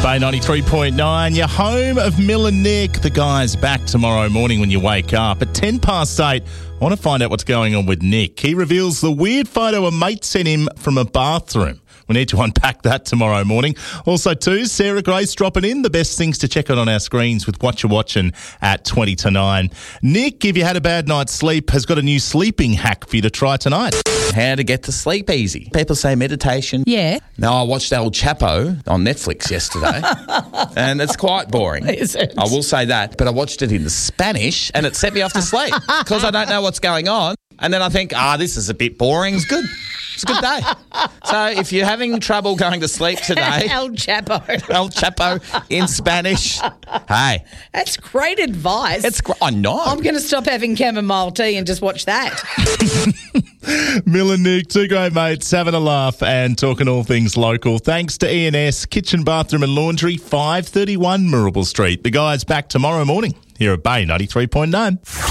Bay 93.9, your home of Mill and Nick. The guys back tomorrow morning when you wake up. At 8:10, I want to find out what's going on with Nick. He reveals the weird photo a mate sent him from a bathroom. We need to unpack that tomorrow morning. Also, too, Sarah Grace dropping in the best things to check out on our screens with What You're Watching at 20 to 9. Nick, if you had a bad night's sleep, has got a new sleeping hack for you to try tonight. How to get to sleep easy. People say meditation. Yeah. Now, I watched El Chapo on Netflix yesterday, and it's quite boring. Is it? I will say that. But I watched it in Spanish, and it set me off to sleep because I don't know what's going on. And then I think, this is a bit boring. It's good. It's a good day. So if you're having trouble going to sleep today... El Chapo. El Chapo in Spanish. Hey. That's great advice. I know. I'm going to stop having chamomile tea and just watch that. Mill and Nick, two great mates, having a laugh and talking all things local. Thanks to E&S Kitchen, Bathroom and Laundry, 531 Marrable Street. The guys back tomorrow morning here at Bay 93.9.